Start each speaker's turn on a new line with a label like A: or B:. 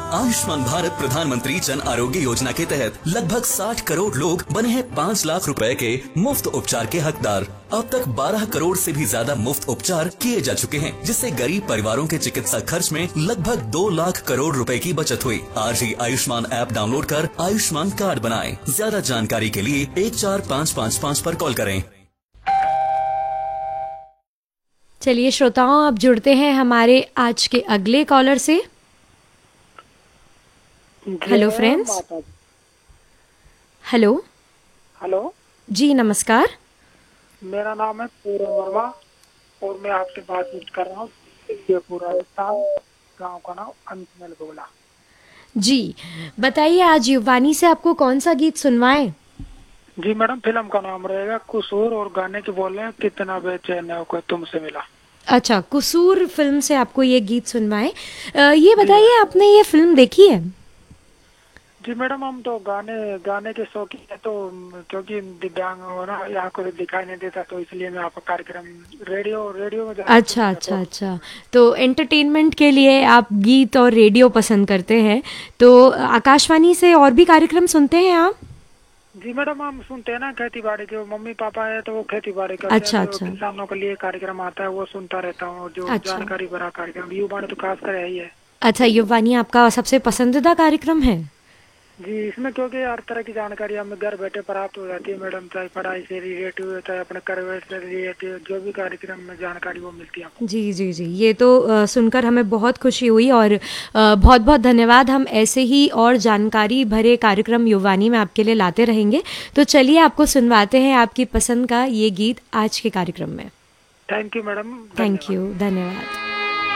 A: आयुष्मान भारत प्रधानमंत्री जन आरोग्य योजना के तहत लगभग 60 करोड़ लोग बने हैं 5 लाख रुपए के मुफ्त उपचार के हकदार। अब तक 12 करोड़ से भी ज्यादा मुफ्त उपचार किए जा चुके हैं, जिससे गरीब परिवारों के चिकित्सा खर्च में लगभग 2 लाख करोड़ रुपए की बचत हुई। आज ही आयुष्मान ऐप डाउनलोड कर आयुष्मान कार्ड बनाएं। ज्यादा जानकारी के लिए 14555 पर कॉल करें।
B: चलिए श्रोताओं, अब जुड़ते हैं हमारे आज के अगले कॉलर से। Hello friends. हेलो
C: हेलो
B: जी, नमस्कार।
C: मेरा नाम है पूरन वर्मा और मैं आपसे बातचीत कर रहा हूँ जयपुर राजस्थान। गांव का नाम अंतमल बोला।
B: जी बताइए, आज युवानी से आपको कौन सा गीत सुनवाएं?
C: जी मैडम, फिल्म का नाम रहेगा कुसूर और गाने की बोल रहे हैं कितना बेचैन है कोई तुमसे मिला।
B: अच्छा, कुसूर फिल्म से आपको ये गीत सुनवाएं। ये बताइए, आपने ये फिल्म देखी है?
C: जी मैडम, हम तो गाने के शौकीन है, तो क्योंकि दिव्यांग हो ना, यहाँ को दिखाई नहीं देता, तो इसलिए मैं आपका कार्यक्रम रेडियो में
B: अच्छा, तो एंटरटेनमेंट के लिए आप गीत और रेडियो पसंद करते हैं, तो आकाशवाणी से और भी कार्यक्रम सुनते हैं आप?
C: जी मैडम, हम सुनते हैं ना, खेती बाड़ी के मम्मी पापा है तो वो खेती बाड़ी करते हैं, तो किसानों के लिए कार्यक्रम आता है वो सुनता रहता हूँ। जो जानकारी भरा कार्यक्रम युवानी तो खास कर ही है।
B: अच्छा, युवानी आपका सबसे पसंदीदा कार्यक्रम है?
C: जी, इसमें क्योंकि हर तरह की जानकारी हमें घर बैठे प्राप्त हो जाती है मैडम, चाहे पढ़ाई से रिलेटिव, चाहे अपने करियर से रिलेटिव, जो भी कार्यक्रम में जानकारी वो मिलती है हमको।
B: जी, ये तो सुनकर हमें बहुत खुशी हुई और बहुत बहुत धन्यवाद। हम ऐसे ही और जानकारी भरे कार्यक्रम युवानी में आपके लिए लाते रहेंगे। तो चलिए, आपको सुनवाते हैं आपकी पसंद का ये गीत आज के कार्यक्रम में।
C: Thank you madam.
B: Thank you, धन्यवाद।